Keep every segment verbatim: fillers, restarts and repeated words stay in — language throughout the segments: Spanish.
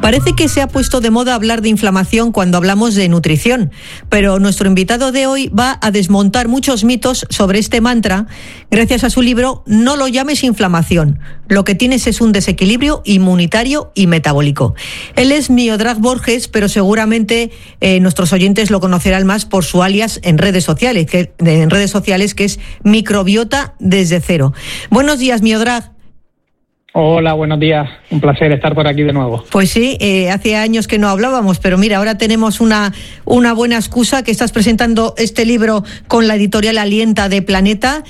Parece que se ha puesto de moda hablar de inflamación cuando hablamos de nutrición, pero nuestro invitado de hoy va a desmontar muchos mitos sobre este mantra gracias a su libro No lo llames inflamación, lo que tienes es un desequilibrio inmunitario y metabólico. Él es Miodrag Borges, pero seguramente eh, nuestros oyentes lo conocerán más por su alias en redes sociales, que, en redes sociales que es Microbiota desde cero. Buenos días, Miodrag. Hola, buenos días. Un placer estar por aquí de nuevo. Pues sí, eh, hace años que no hablábamos, pero mira, ahora tenemos una, una buena excusa, que estás presentando este libro con la editorial Alienta de Planeta,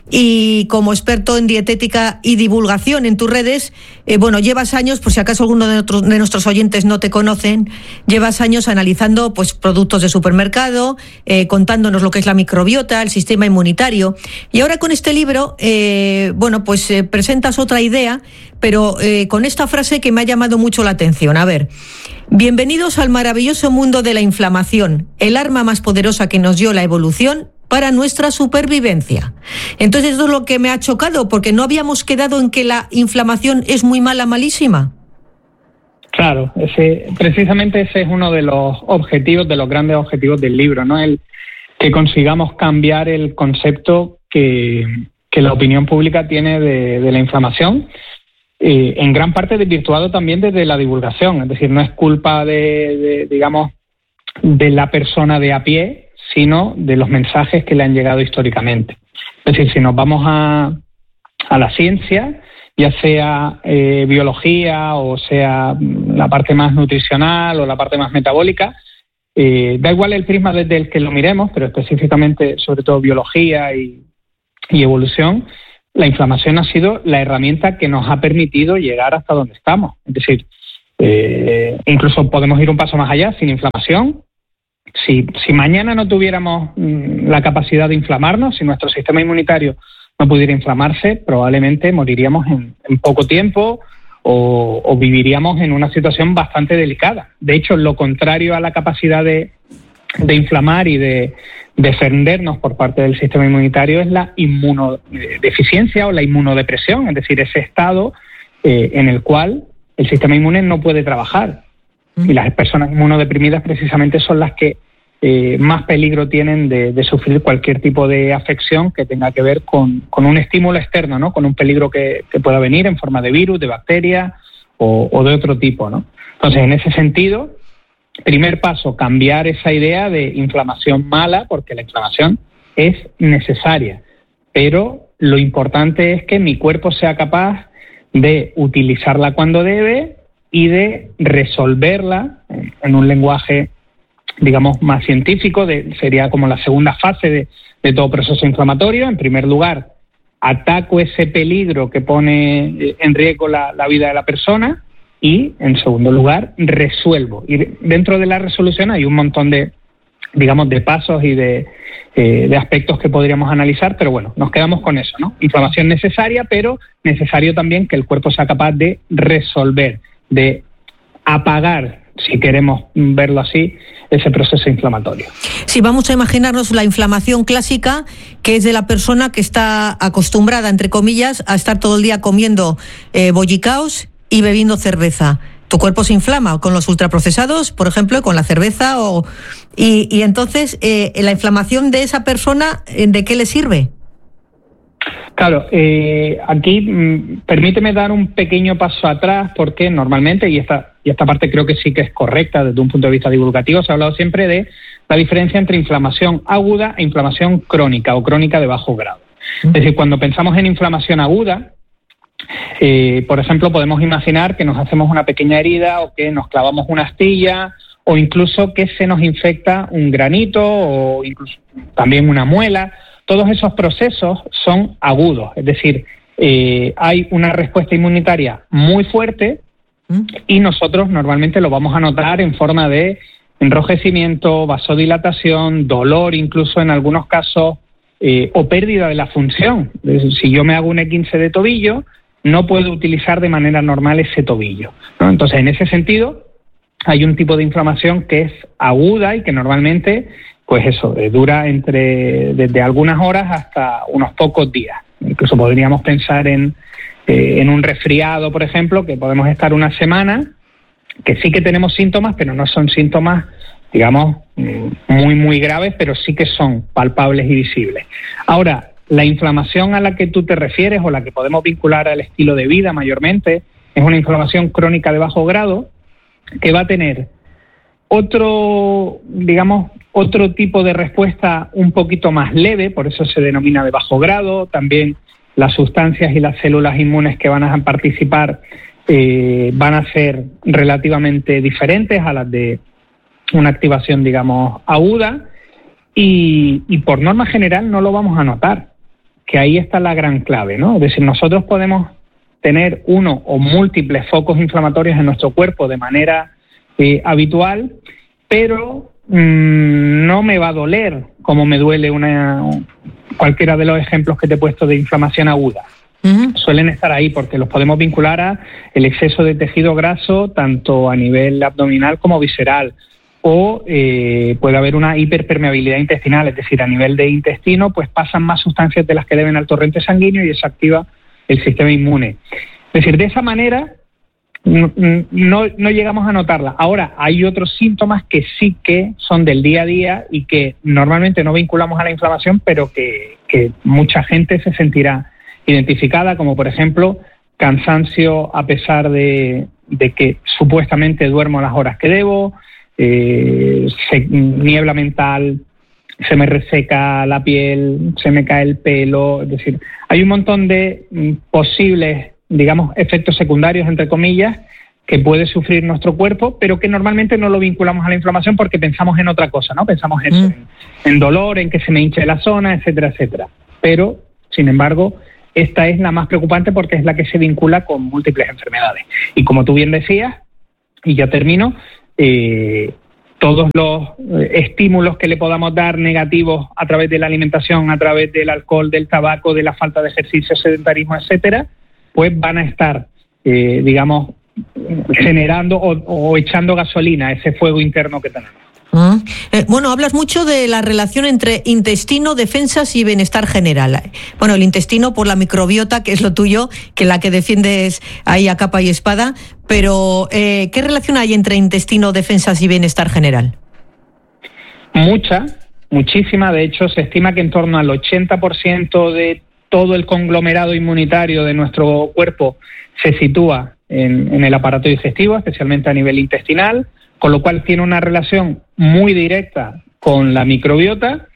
y como experto en dietética y divulgación en tus redes, eh, bueno, llevas años, por si acaso alguno de, otros, de nuestros oyentes no te conocen, llevas años analizando pues productos de supermercado, eh, contándonos lo que es la microbiota, el sistema inmunitario, y ahora con este libro, eh, bueno, pues eh, presentas otra idea, pero eh, con esta frase que me ha llamado mucho la atención. A ver, bienvenidos al maravilloso mundo de la inflamación, el arma más poderosa que nos dio la evolución para nuestra supervivencia. Entonces, esto es lo que me ha chocado, porque no habíamos quedado en que la inflamación es muy mala, malísima. Claro, ese, precisamente ese es uno de los objetivos, de los grandes objetivos del libro, ¿no? El que consigamos cambiar el concepto que, que la opinión pública tiene de, de la inflamación, eh, en gran parte desvirtuado también desde la divulgación. Es decir, no es culpa de, de digamos, de la persona de a pie, sino de los mensajes que le han llegado históricamente. Es decir, si nos vamos a, a la ciencia, ya sea eh, biología o sea la parte más nutricional o la parte más metabólica, eh, da igual el prisma desde el que lo miremos, pero específicamente, sobre todo biología y, y evolución, la inflamación ha sido la herramienta que nos ha permitido llegar hasta donde estamos. Es decir, eh, incluso podemos ir un paso más allá. Sin inflamación, Si, si mañana no tuviéramos mmm, la capacidad de inflamarnos, si nuestro sistema inmunitario no pudiera inflamarse, probablemente moriríamos en, en poco tiempo o, o viviríamos en una situación bastante delicada. De hecho, lo contrario a la capacidad de, de inflamar y de defendernos por parte del sistema inmunitario es la inmunodeficiencia o la inmunodepresión, es decir, ese estado eh, en el cual el sistema inmune no puede trabajar. Y las personas inmunodeprimidas precisamente son las que eh, más peligro tienen de, de sufrir cualquier tipo de afección que tenga que ver con, con un estímulo externo, ¿no? Con un peligro que, que pueda venir en forma de virus, de bacteria o, o de otro tipo, ¿no? Entonces, en ese sentido, primer paso, cambiar esa idea de inflamación mala, porque la inflamación es necesaria. Pero lo importante es que mi cuerpo sea capaz de utilizarla cuando debe y de resolverla en un lenguaje, digamos, más científico, de, sería como la segunda fase de, de todo proceso inflamatorio. En primer lugar, ataco ese peligro que pone en riesgo la, la vida de la persona y, en segundo lugar, resuelvo. Y dentro de la resolución hay un montón de, digamos, de pasos y de, eh, de aspectos que podríamos analizar, pero bueno, nos quedamos con eso, ¿no? Inflamación necesaria, pero necesario también que el cuerpo sea capaz de resolver, de apagar, si queremos verlo así, ese proceso inflamatorio. Sí, vamos a imaginarnos la inflamación clásica, que es de la persona que está acostumbrada, entre comillas, a estar todo el día comiendo eh, bollicaos y bebiendo cerveza. Tu cuerpo se inflama con los ultraprocesados, por ejemplo, con la cerveza, o y, y entonces eh, la inflamación de esa persona, ¿de qué le sirve? Claro, eh, aquí mm, permíteme dar un pequeño paso atrás, porque normalmente, y esta, y esta parte creo que sí que es correcta desde un punto de vista divulgativo, se ha hablado siempre de la diferencia entre inflamación aguda e inflamación crónica o crónica de bajo grado. Es decir, cuando pensamos en inflamación aguda, eh, por ejemplo, podemos imaginar que nos hacemos una pequeña herida o que nos clavamos una astilla o incluso que se nos infecta un granito o incluso también una muela. Todos esos procesos son agudos, es decir, eh, hay una respuesta inmunitaria muy fuerte y nosotros normalmente lo vamos a notar en forma de enrojecimiento, vasodilatación, dolor, incluso en algunos casos, eh, o pérdida de la función. Es decir, si yo me hago un E quince de tobillo, no puedo utilizar de manera normal ese tobillo, ¿no? Entonces, en ese sentido, hay un tipo de inflamación que es aguda y que normalmente, pues eso, eh, dura entre desde algunas horas hasta unos pocos días. Incluso podríamos pensar en, eh, en un resfriado, por ejemplo, que podemos estar una semana que sí que tenemos síntomas, pero no son síntomas, digamos, muy, muy graves, pero sí que son palpables y visibles. Ahora, la inflamación a la que tú te refieres o la que podemos vincular al estilo de vida mayormente es una inflamación crónica de bajo grado que va a tener otro, digamos, otro tipo de respuesta un poquito más leve, por eso se denomina de bajo grado. También las sustancias y las células inmunes que van a participar eh, van a ser relativamente diferentes a las de una activación, digamos, aguda, y, y por norma general no lo vamos a notar, que ahí está la gran clave, ¿no? Es decir, nosotros podemos tener uno o múltiples focos inflamatorios en nuestro cuerpo de manera eh, habitual, pero mmm, no me va a doler como me duele una cualquiera de los ejemplos que te he puesto de inflamación aguda. Uh-huh. Suelen estar ahí porque los podemos vincular a el exceso de tejido graso, tanto a nivel abdominal como visceral, o eh, puede haber una hiperpermeabilidad intestinal, es decir, a nivel de intestino pues pasan más sustancias de las que deben al torrente sanguíneo y eso activa el sistema inmune. Es decir, de esa manera no, no, no llegamos a notarla. Ahora, hay otros síntomas que sí que son del día a día y que normalmente no vinculamos a la inflamación, pero que, que mucha gente se sentirá identificada, como por ejemplo cansancio a pesar de, de que supuestamente duermo las horas que debo, eh, se, niebla mental, se me reseca la piel, se me cae el pelo. Es decir, hay un montón de mm, posibles, digamos, efectos secundarios, entre comillas, que puede sufrir nuestro cuerpo, pero que normalmente no lo vinculamos a la inflamación porque pensamos en otra cosa, ¿no? Pensamos en, mm. en, en dolor, en que se me hinche la zona, etcétera, etcétera. Pero, sin embargo, esta es la más preocupante porque es la que se vincula con múltiples enfermedades. Y como tú bien decías, y ya termino, eh, todos los estímulos que le podamos dar negativos a través de la alimentación, a través del alcohol, del tabaco, de la falta de ejercicio, sedentarismo, etcétera, pues van a estar, eh, digamos, generando o, o echando gasolina a ese fuego interno que tenemos. Uh, eh, bueno, hablas mucho de la relación entre intestino, defensas y bienestar general. Bueno, el intestino por la microbiota, que es lo tuyo, que la que defiendes ahí a capa y espada, pero eh, ¿qué relación hay entre intestino, defensas y bienestar general? Mucha, muchísima. De hecho, se estima que en torno al ochenta por ciento de todo el conglomerado inmunitario de nuestro cuerpo se sitúa en, en el aparato digestivo, especialmente a nivel intestinal, con lo cual tiene una relación muy directa con la microbiota,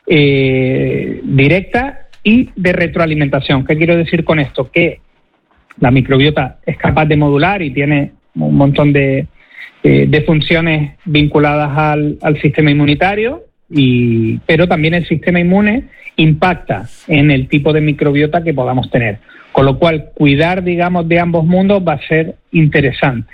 eh, directa y de retroalimentación. ¿Qué quiero decir con esto? Que la microbiota es capaz de modular y tiene un montón de, eh, de funciones vinculadas al, al sistema inmunitario, y, pero también el sistema inmune impacta en el tipo de microbiota que podamos tener. Con lo cual, cuidar, digamos, de ambos mundos va a ser interesante.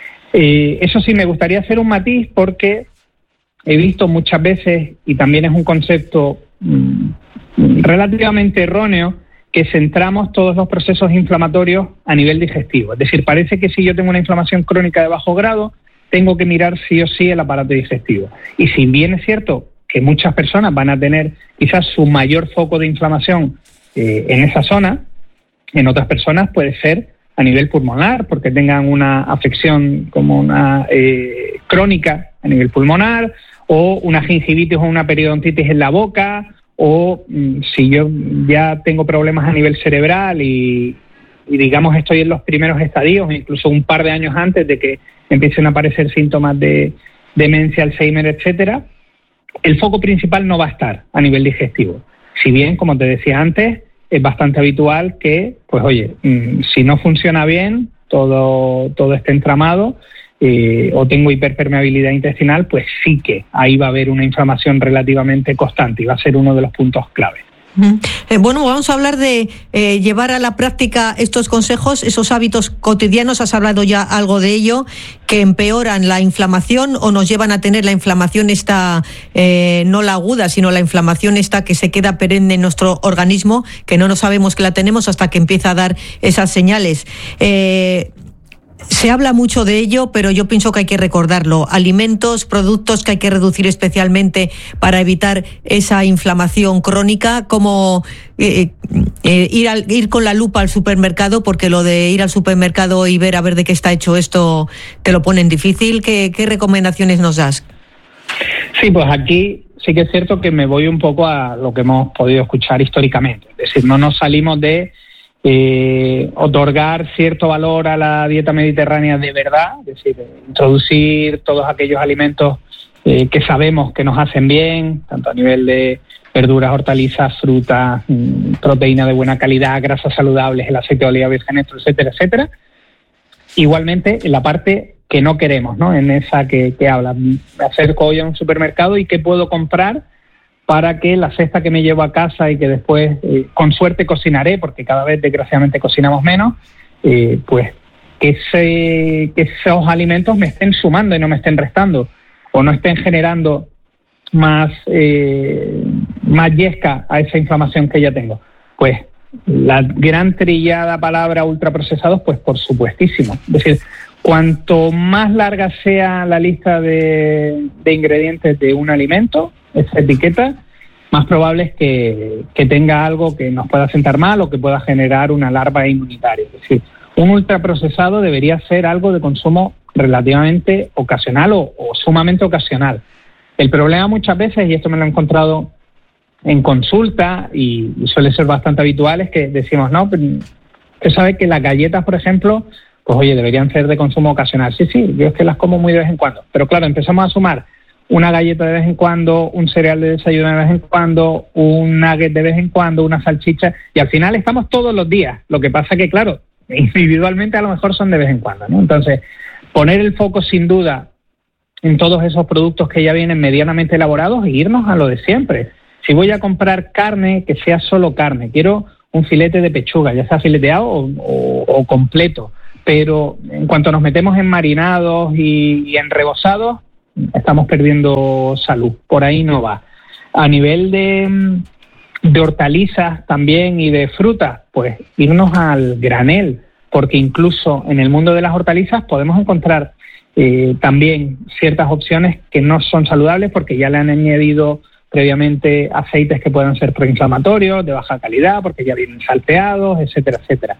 Eh, eso sí, me gustaría hacer un matiz porque he visto muchas veces, y también es un concepto mmm, relativamente erróneo, que centramos todos los procesos inflamatorios a nivel digestivo. Es decir, parece que si yo tengo una inflamación crónica de bajo grado, tengo que mirar sí o sí el aparato digestivo. Y si bien es cierto que muchas personas van a tener quizás su mayor foco de inflamación eh, en esa zona, en otras personas puede ser a nivel pulmonar, porque tengan una afección como una eh, crónica a nivel pulmonar, o una gingivitis o una periodontitis en la boca, o mm, si yo ya tengo problemas a nivel cerebral y, y digamos estoy en los primeros estadios, incluso un par de años antes de que empiecen a aparecer síntomas de demencia, Alzheimer, etcétera, el foco principal no va a estar a nivel digestivo. Si bien, como te decía antes, es bastante habitual que, pues oye, si no funciona bien todo, todo este entramado, eh, o tengo hiperpermeabilidad intestinal, pues sí que ahí va a haber una inflamación relativamente constante y va a ser uno de los puntos clave. Eh, bueno, vamos a hablar de eh, llevar a la práctica estos consejos, esos hábitos cotidianos. Has hablado ya algo de ello, que empeoran la inflamación o nos llevan a tener la inflamación esta, eh, no la aguda, sino la inflamación esta que se queda perenne en nuestro organismo, que no nos sabemos que la tenemos hasta que empieza a dar esas señales. Eh, Se habla mucho de ello, pero yo pienso que hay que recordarlo. Alimentos, productos que hay que reducir especialmente para evitar esa inflamación crónica. ¿Cómo, eh, Eh, ir, al, ir con la lupa al supermercado, porque lo de ir al supermercado y ver a ver de qué está hecho esto te lo ponen difícil. ¿Qué, qué recomendaciones nos das? Sí, pues aquí sí que es cierto que me voy un poco a lo que hemos podido escuchar históricamente. Es decir, no nos salimos de eh, otorgar cierto valor a la dieta mediterránea de verdad, es decir, introducir todos aquellos alimentos eh, que sabemos que nos hacen bien, tanto a nivel de verduras, hortalizas, frutas, proteína de buena calidad, grasas saludables, el aceite de oliva virgen extra, etcétera, etcétera. Igualmente, en la parte que no queremos, ¿no? En esa que, que habla. Me acerco hoy a un supermercado y qué puedo comprar para que la cesta que me llevo a casa y que después, eh, con suerte, cocinaré, porque cada vez, desgraciadamente, cocinamos menos, eh, pues que, ese, que esos alimentos me estén sumando y no me estén restando, o no estén generando más, eh, más yesca a esa inflamación que ya tengo. Pues la gran trillada palabra ultraprocesados, pues por supuestísimo. Es decir, cuanto más larga sea la lista de, de ingredientes de un alimento, esa etiqueta, más probable es que, que tenga algo que nos pueda sentar mal o que pueda generar una larva inmunitaria. Es decir, un ultraprocesado debería ser algo de consumo relativamente ocasional o, o sumamente ocasional. El problema muchas veces, y esto me lo he encontrado en consulta y, y suele ser bastante habitual, es que decimos, no, usted sabe que las galletas, por ejemplo, pues oye, deberían ser de consumo ocasional. Sí, sí, yo es que las como muy de vez en cuando. Pero claro, empezamos a sumar una galleta de vez en cuando, un cereal de desayuno de vez en cuando, un nugget de vez en cuando, una salchicha, y al final estamos todos los días. Lo que pasa que, claro, individualmente a lo mejor son de vez en cuando, ¿no? Entonces, poner el foco sin duda en todos esos productos que ya vienen medianamente elaborados e irnos a lo de siempre. Si voy a comprar carne, que sea solo carne. Quiero un filete de pechuga, ya sea fileteado o, o, o completo. Pero en cuanto nos metemos en marinados y, y en rebozados, estamos perdiendo salud. Por ahí no va. A nivel de, de hortalizas también y de frutas, pues irnos al granel, porque incluso en el mundo de las hortalizas podemos encontrar Eh, también ciertas opciones que no son saludables porque ya le han añadido previamente aceites que puedan ser proinflamatorios, de baja calidad, porque ya vienen salteados, etcétera, etcétera.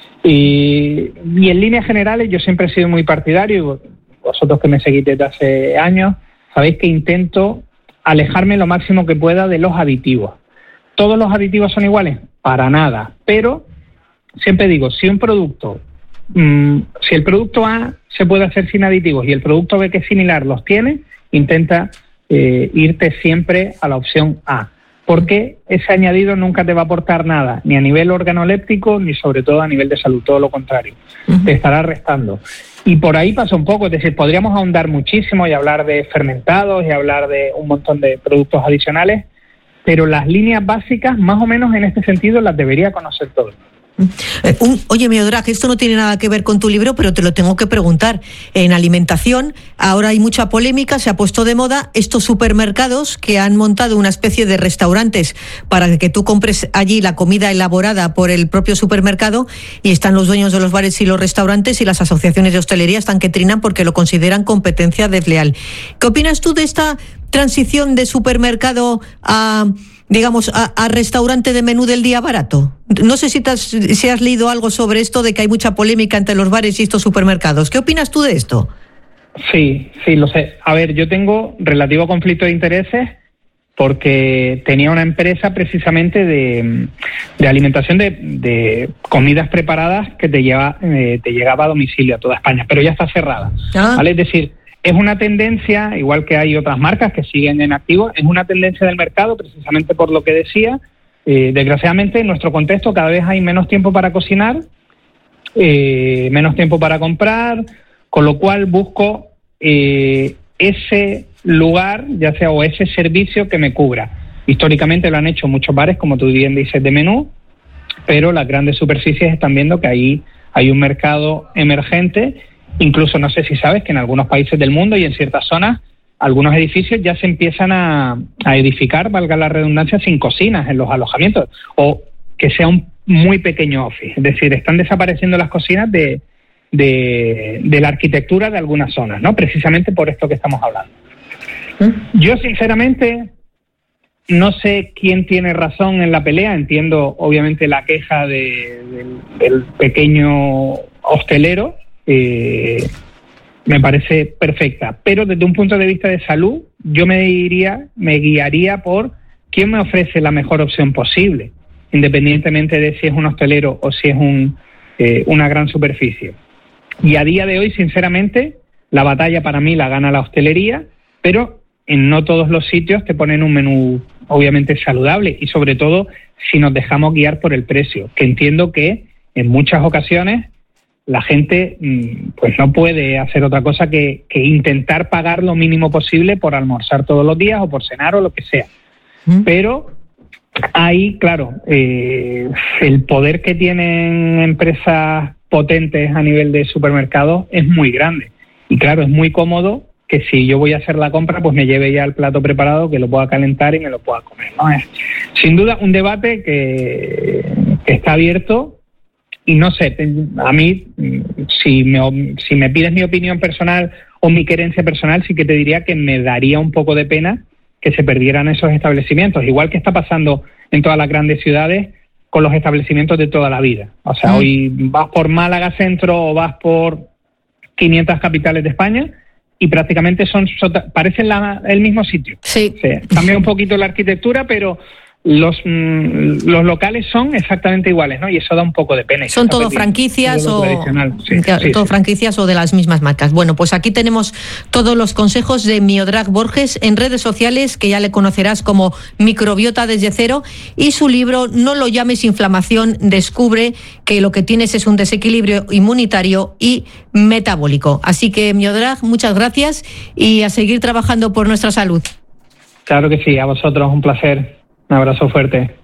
Y, y en líneas generales yo siempre he sido muy partidario, y vosotros que me seguís desde hace años, sabéis que intento alejarme lo máximo que pueda de los aditivos. ¿Todos los aditivos son iguales? Para nada, pero siempre digo, si un producto, mmm, si el producto A se puede hacer sin aditivos y el producto B que es similar los tiene, intenta eh, irte siempre a la opción A, porque ese añadido nunca te va a aportar nada, ni a nivel organoléptico, ni sobre todo a nivel de salud, todo lo contrario, uh-huh. Te estará restando. Y por ahí pasa un poco, es decir, podríamos ahondar muchísimo y hablar de fermentados y hablar de un montón de productos adicionales, pero las líneas básicas, más o menos en este sentido, las debería conocer todo el mundo. Eh, un, oye, Miodrag, esto no tiene nada que ver con tu libro, pero te lo tengo que preguntar. En alimentación, ahora hay mucha polémica, se ha puesto de moda estos supermercados que han montado una especie de restaurantes para que tú compres allí la comida elaborada por el propio supermercado, y están los dueños de los bares y los restaurantes y las asociaciones de hostelería están que trinan porque lo consideran competencia desleal. ¿Qué opinas tú de esta transición de supermercado a, digamos, a, a restaurante de menú del día barato? No sé si, te has, si has leído algo sobre esto, de que hay mucha polémica entre los bares y estos supermercados. ¿Qué opinas tú de esto? Sí, sí, lo sé. A ver, yo tengo relativo conflicto de intereses porque tenía una empresa precisamente de, de alimentación de, de comidas preparadas que te, lleva, eh, te llegaba a domicilio a toda España, pero ya está cerrada. Ah. ¿Vale? Es decir, es una tendencia, igual que hay otras marcas que siguen en activo, es una tendencia del mercado precisamente por lo que decía. Eh, desgraciadamente en nuestro contexto cada vez hay menos tiempo para cocinar, eh, menos tiempo para comprar, con lo cual busco eh, ese lugar, ya sea o ese servicio que me cubra. Históricamente lo han hecho muchos bares, como tú bien dices, de menú, pero las grandes superficies están viendo que ahí hay un mercado emergente. Incluso no sé si sabes que en algunos países del mundo y en ciertas zonas algunos edificios ya se empiezan a, a edificar, valga la redundancia, sin cocinas en los alojamientos, o que sea un muy pequeño office. Es decir, están desapareciendo las cocinas de, de, de la arquitectura de algunas zonas, ¿no? Precisamente por esto que estamos hablando. ¿Mm? Yo, sinceramente, no sé quién tiene razón en la pelea. Entiendo, obviamente, la queja de, del, del pequeño hostelero. Eh, me parece perfecta. Pero desde un punto de vista de salud, yo me diría, me guiaría por quién me ofrece la mejor opción posible, independientemente de si es un hostelero o si es un, eh, una gran superficie. Y a día de hoy, sinceramente, la batalla para mí la gana la hostelería, pero en no todos los sitios te ponen un menú obviamente saludable, y sobre todo si nos dejamos guiar por el precio, que entiendo que en muchas ocasiones la gente pues no puede hacer otra cosa que, que intentar pagar lo mínimo posible por almorzar todos los días o por cenar o lo que sea. ¿Mm? Pero ahí, claro, eh, el poder que tienen empresas potentes a nivel de supermercado es muy grande. Y claro, es muy cómodo que si yo voy a hacer la compra, pues me lleve ya el plato preparado, que lo pueda calentar y me lo pueda comer, ¿no? Es sin duda un debate que, que está abierto. Y no sé, a mí, si me, si me pides mi opinión personal o mi querencia personal, sí que te diría que me daría un poco de pena que se perdieran esos establecimientos, igual que está pasando en todas las grandes ciudades con los establecimientos de toda la vida. O sea, mm. hoy vas por Málaga Centro o vas por quinientas capitales de España y prácticamente son parecen la, el mismo sitio. Sí. O sea, cambia un poquito la arquitectura, pero los mm, los locales son exactamente iguales, ¿no? Y eso da un poco de pena. Son todo franquicias o sí, sí, todo sí. franquicias o de las mismas marcas. Bueno, pues aquí tenemos todos los consejos de Miodrag Borges en redes sociales, que ya le conocerás como Microbiota desde cero, y su libro No lo llames inflamación, descubre que lo que tienes es un desequilibrio inmunitario y metabólico. Así que, Miodrag, muchas gracias y a seguir trabajando por nuestra salud. Claro que sí, a vosotros un placer. Un abrazo fuerte.